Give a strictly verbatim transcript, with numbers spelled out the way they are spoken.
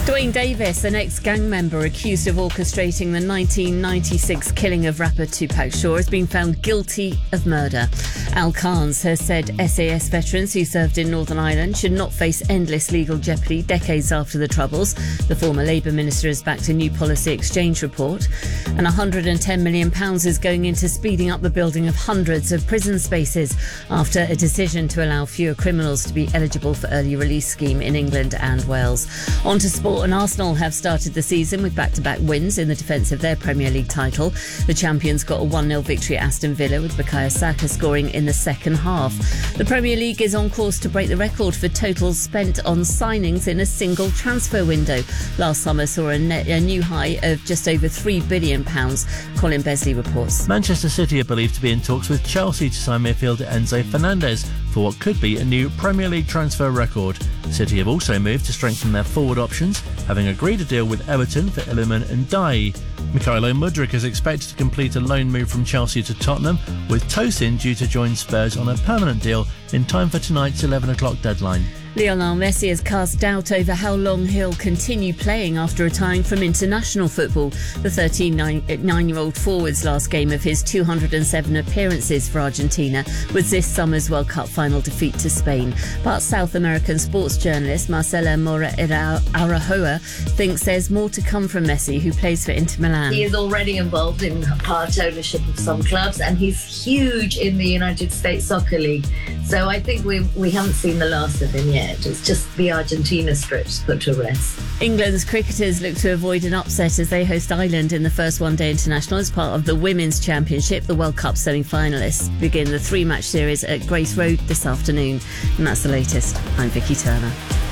Dwayne Davis, an ex-gang member accused of orchestrating the nineteen ninety-six killing of rapper Tupac Shakur, has been found guilty of murder. Al Carnes has said S A S veterans who served in Northern Ireland should not face endless legal jeopardy decades after the Troubles. The former Labour minister has backed a new policy exchange report. And one hundred ten million pounds is going into speeding up the building of hundreds of prison spaces after a decision to allow fewer criminals to be eligible for early release scheme in England and Wales. On to sport, and Arsenal have started the season with back-to-back wins in the defence of their Premier League title. The champions got a one nil victory at Aston Villa, with Bukayo Saka scoring in the second half. The Premier League is on course to break the record for totals spent on signings in a single transfer window. Last summer saw a, net, a new high of just over three billion pounds. Colin Besley reports. Manchester City are believed to be in talks with Chelsea to sign midfielder Enzo Fernandez for what could be a new Premier League transfer record. City have also moved to strengthen their forward options, having agreed a deal with Everton for Iliman and Dai. Mykhailo Mudryk is expected to complete a loan move from Chelsea to Tottenham, with Tosin due to join Spurs on a permanent deal in time for tonight's eleven o'clock deadline. Lionel Messi has cast doubt over how long he'll continue playing after retiring from international football. The thirty-nine-year-old forward's last game of his two hundred seven appearances for Argentina was this summer's World Cup final defeat to Spain. But South American sports journalist Marcela Mora Araújo thinks there's more to come from Messi, who plays for Inter Milan. He is already involved in part ownership of some clubs, and he's huge in the United States Soccer League. So I think we we haven't seen the last of him yet. It's just the Argentina strips put to rest. England's cricketers look to avoid an upset as they host Ireland in the first one-day international as part of the Women's Championship. The World Cup semi-finalists begin the three-match series at Grace Road this afternoon. And that's the latest. I'm Vicky Turner.